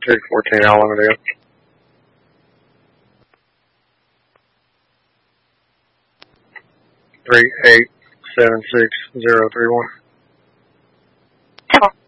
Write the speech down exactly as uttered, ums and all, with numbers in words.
three fourteen, how long it is? Three eight seven six zero three one.